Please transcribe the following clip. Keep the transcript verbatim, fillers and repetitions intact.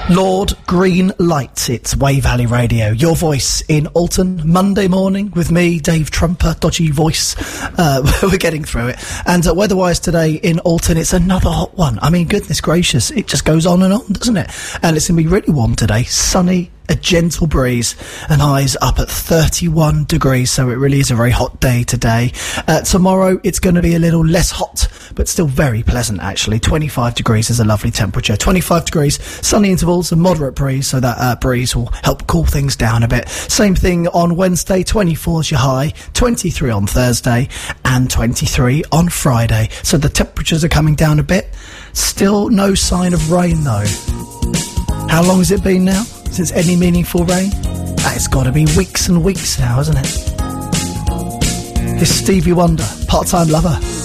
Lord Green Light, it's Way Valley Radio, your voice in Alton, Monday morning with me, Dave Trumper, dodgy voice. Uh, we're getting through it. And uh, weather-wise today in Alton, it's another hot one. I mean, goodness gracious, it just goes on and on, doesn't it? And it's going to be really warm today, sunny, a gentle breeze, and highs up at thirty-one degrees, so it really is a very hot day today. Uh, tomorrow, it's going to be a little less hot, but still very pleasant, actually. twenty-five degrees is a lovely temperature. twenty-five degrees, sunny intervals, a moderate breeze, so that uh, breeze will help cool things down a bit. Same thing on Wednesday, twenty-four is your high, twenty-three on Thursday, and twenty-three on Friday. So the temperatures are coming down a bit. Still no sign of rain, though. How long has it been now since any meaningful rain? It's got to be weeks and weeks now, hasn't it? It's Stevie Wonder, Part-Time Lover.